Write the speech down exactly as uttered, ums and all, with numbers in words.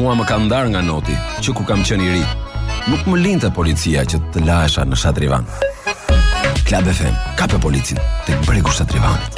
mua më ka ndarë nga noti që kur kam qenë i ri, nuk më linte policia që të lahesha në Shatrivan. Klab F M, kape policin tek bregu Shatrivanit.